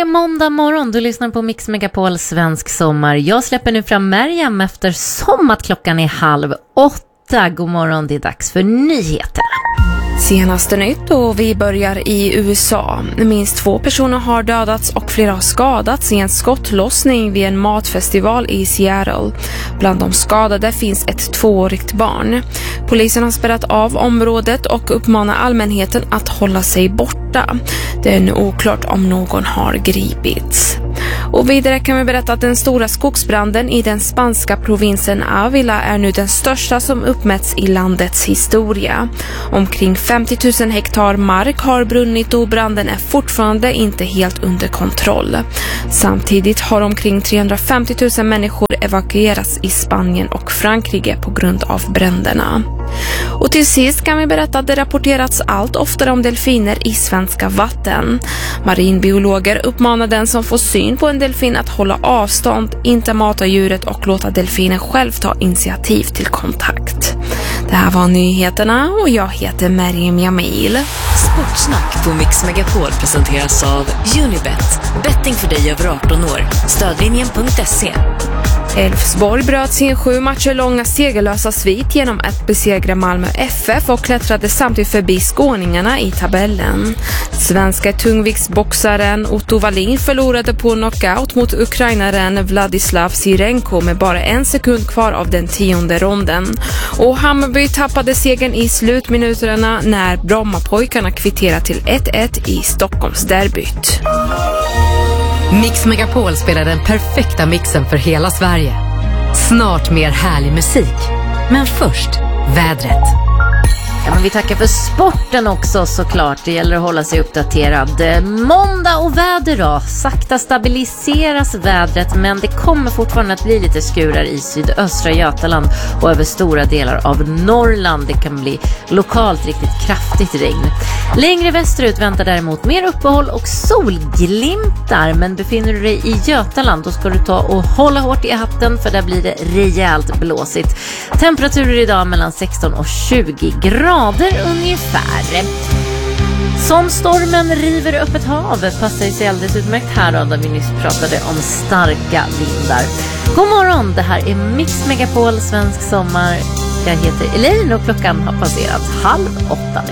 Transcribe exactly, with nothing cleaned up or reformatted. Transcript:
måndag morgon, du lyssnar på Mix Megapol Svensk Sommar. Jag släpper nu fram Miriam eftersom att klockan är halv åtta. God morgon, det är dags för nyheter. Senaste nytt och vi börjar i U S A. Minst två personer har dödats och flera har skadats i en skottlossning vid en matfestival i Seattle. Bland de skadade finns ett tvåårigt barn. Polisen har spärrat av området och uppmanar allmänheten att hålla sig borta. Det är nu oklart om någon har gripits. Och vidare kan vi berätta att den stora skogsbranden i den spanska provinsen Ávila är nu den största som uppmätts i landets historia. Omkring femtio tusen hektar mark har brunnit och branden är fortfarande inte helt under kontroll. Samtidigt har omkring trehundrafemtio tusen människor evakuerats i Spanien och Frankrike på grund av bränderna. Och till sist kan vi berätta att det rapporterats allt oftare om delfiner i svenska vatten. Marinbiologer uppmanar den som får syn på en delfin att hålla avstånd, inte mata djuret och låta delfinen själv ta initiativ till kontakt. Det här var nyheterna och jag heter Miriam Jamil. Sportsnack på Mix Megapol presenteras av Unibet. Betting för dig över arton år. Stödlinjen punkt se. Elfsborg bröt sin sju matcher långa segerlösa svit genom att besegra Malmö F F och klättrade samtidigt förbi skåningarna i tabellen. Svenska tungviktsboxaren Otto Wallin förlorade på knockout mot ukrainaren Vladislav Sirenko med bara en sekund kvar av den tionde ronden. Och Hammarby tappade segern i slutminuterna när Brommapojkarna kvitterade till ett ett i Stockholmsderbyt. Mix Megapol spelar den perfekta mixen för hela Sverige. Snart mer härlig musik. Men först, vädret. Ja, men vi tackar för sporten också såklart. Det gäller att hålla sig uppdaterad. Måndag och väder då. Sakta stabiliseras vädret, men det kommer fortfarande att bli lite skurar i sydöstra Götaland och över stora delar av Norrland. Det kan bli lokalt riktigt kraftigt regn. Längre västerut väntar däremot mer uppehåll och solglimtar. Men befinner du dig i Götaland, då ska du ta och hålla hårt i hatten, för där blir det rejält blåsigt. Temperaturer idag mellan sexton och tjugo grader ungefär. Som stormen river öppet hav passar sig alldeles utmärkt här då, där vi nyss pratade om starka vindar. God morgon, det här är Mix Megapol Svensk Sommar. Jag heter Elaine och klockan har passerat halv åtta nu.